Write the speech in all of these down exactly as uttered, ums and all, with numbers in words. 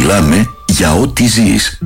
Μιλάμε για ό,τι ζεις.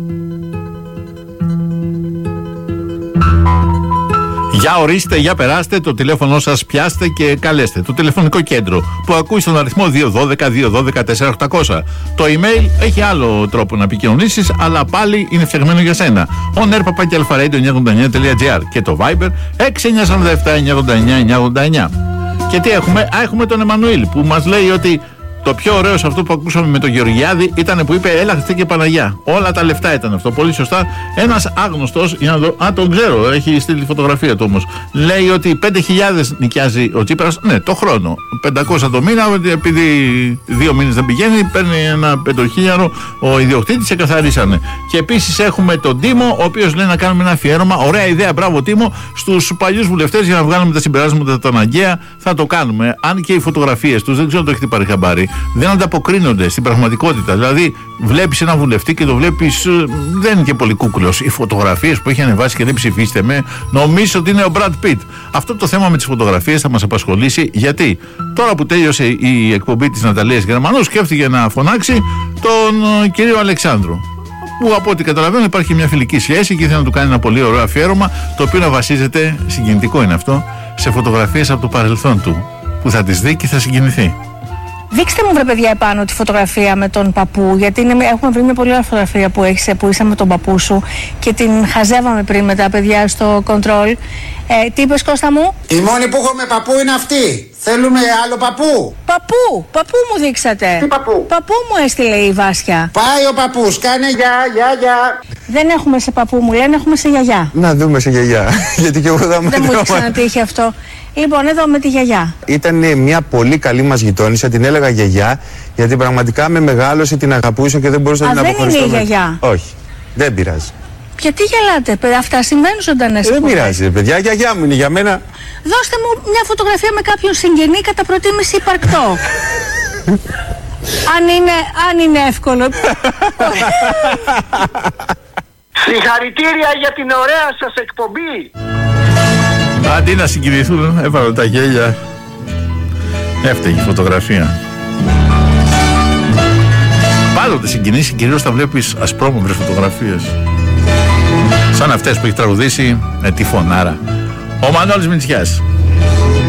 Για ορίστε, για περάστε, το τηλέφωνο σας πιάστε και καλέστε. Το τηλεφωνικό κέντρο που ακούει στον αριθμό δύο ένα δύο δύο ένα δύο τέσσερα οκτώ μηδέν μηδέν. Το email έχει άλλο τρόπο να επικοινωνήσεις, αλλά πάλι είναι φτιαγμένο για σένα. on air παπάκι αλφα-radio εννιακόσια ογδόντα εννιά τελεία τζι άρ και το Viber έξι εννιά τέσσερα επτά εννιακόσια ογδόντα εννιά εννιακόσια ογδόντα εννιά. Και τι έχουμε? Α, έχουμε τον Εμμανουήλ που μας λέει ότι το πιο ωραίο σε αυτό που ακούσαμε με τον Γεωργιάδη ήταν που είπε έλα Χριστέ και Παναγιά. Όλα τα λεφτά ήταν αυτό. Πολύ σωστά. Ένας άγνωστος, για να δω, α, τον ξέρω, έχει στείλει τη φωτογραφία του όμως. Λέει ότι πέντε χιλιάδες νοικιάζει ο Τσίπρας, ναι, το χρόνο. πεντακόσια το μήνα, επειδή δύο μήνες δεν πηγαίνει, παίρνει ένα πεντοχίλιαρο ο ιδιοκτήτης, σε καθαρίσανε. Και επίσης έχουμε τον Τίμο, ο οποίος λέει να κάνουμε ένα αφιέρωμα. Ωραία ιδέα, μπράβο Τίμο, στους παλιούς βουλευτές για να βγάλουμε τα συμπεράσματα τα αναγκαία. Θα το κάνουμε. Αν και οι φωτογραφίες τους, δεν ξέρω αν το έχετε πάρει χαμπάρι, δεν ανταποκρίνονται στην πραγματικότητα. Δηλαδή, βλέπεις έναν βουλευτή και το βλέπεις, δεν είναι και πολύ κούκλος. Οι φωτογραφίες που έχει ανεβάσει και δεν ψηφίστε με, νομίζω ότι είναι ο Μπραντ Πιτ. Αυτό το θέμα με τις φωτογραφίες θα μας απασχολήσει, γιατί τώρα που τέλειωσε η εκπομπή της Ναταλίας Γερμανού, σκέφτηκε να φωνάξει τον κύριο Αλεξάνδρου. Που από ό,τι καταλαβαίνω υπάρχει μια φιλική σχέση και ήθελε να του κάνει ένα πολύ ωραίο αφιέρωμα, το οποίο να βασίζεται, συγκινητικό είναι αυτό, σε φωτογραφίες από το παρελθόν του. Που θα τις δει και θα συγκινηθεί. Δείξτε μου βρε παιδιά επάνω τη φωτογραφία με τον παππού, γιατί είναι, έχουμε βρει μια πολύ ωραία φωτογραφία που έχεις, που είσαι με τον παππού σου και την χαζεύαμε πριν με τα παιδιά στο control. Ε, τι είπες Κώστα μου? Η μόνη που έχω με παππού είναι αυτή. Θέλουμε άλλο παππού. Παππού, παππού μου δείξατε. Τι παππού? Παππού μου έστειλε η Βάσια. Πάει ο παππούς, κάνε γεια, γεια, γεια. Δεν έχουμε σε παππού μου λένε, έχουμε σε γιαγιά. Να δούμε σε γιαγιά. Γιατί και εγώ θα Δεν μου είχε ξανατύχει αυτό. Λοιπόν, εδώ με τη γιαγιά. Ήταν μια πολύ καλή μας γειτόνισσα, την έλεγα γιαγιά, γιατί πραγματικά με μεγάλωσε, την αγαπούσα και δεν μπορούσα να την αποχωριστώ. Δεν είναι η γιαγιά. Όχι, δεν πειράζει. Γιατί γελάτε, παιδιά, αυτά συμβαίνουν ζωντανές. Δεν πειράζει, παιδιά, γιαγιά μου είναι για μένα. Δώστε μου μια φωτογραφία με κάποιον συγγενή κατά προτίμηση υπαρκτό. αν, είναι, αν είναι εύκολο. Συγχαρητήρια για την ωραία σας εκπομπή. Αντί να συγκινηθούν, έβαλαν τα γέλια. Έφταιγε η φωτογραφία. Πάντοτε συγκινήσει, κυρίως θα βλέπεις ασπρόμαυρες φωτογραφίες. Σαν αυτές που έχει τραγουδήσει με τη φωνάρα ο Μανώλης Μητσιάς.